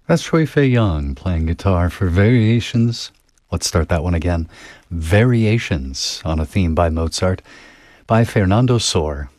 That's Troy Fay Young playing guitar for Variations. Let's start that one again. Variations on a theme by Mozart by Fernando Sor.